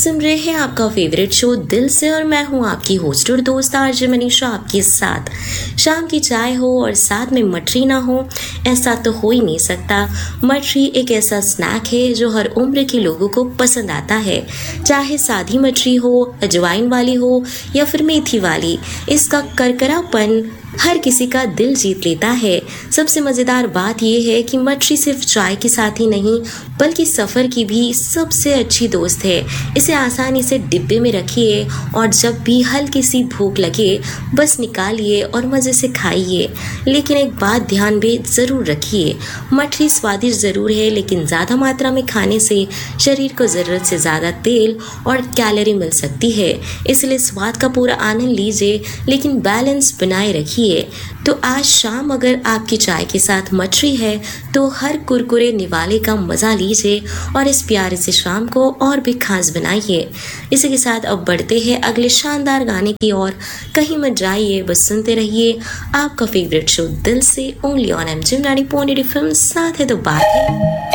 सुन रहे हैं आपका फेवरेट शो दिल से और मैं हूं आपकी होस्ट और दोस्त आरजे मनीषा आपके साथ। शाम की चाय हो और साथ में मठरी ना हो, ऐसा तो हो ही नहीं सकता। मठरी एक ऐसा स्नैक है जो हर उम्र के लोगों को पसंद आता है, चाहे सादी मठरी हो, अजवाइन वाली हो या फिर मेथी वाली। इसका करकरापन हर किसी का दिल जीत लेता है। सबसे मज़ेदार बात यह है कि मठरी सिर्फ चाय के साथ ही नहीं बल्कि सफ़र की भी सबसे अच्छी दोस्त है। इसे आसानी से डिब्बे में रखिए और जब भी हल्की सी भूख लगे बस निकालिए और मज़े से खाइए। लेकिन एक बात ध्यान में ज़रूर रखिए, मठरी स्वादिष्ट ज़रूर है लेकिन ज़्यादा मात्रा में खाने से शरीर को ज़रूरत से ज़्यादा तेल और कैलोरी मिल सकती है। इसलिए स्वाद का पूरा आनंद लीजिए लेकिन बैलेंस बनाए रखिए। तो आज शाम अगर आपकी चाय के साथ मठरी है तो हर कुरकुरे निवाले का मजा लीजिए और इस प्यारे से शाम को और भी खास बनाइए। इसी के साथ अब बढ़ते हैं अगले शानदार गाने की ओर। कहीं मत जाइए, बस सुनते रहिए आपका फेवरेट शो दिल से ओनली ऑन एमजी 90.8 FM। साथ है तो बात है।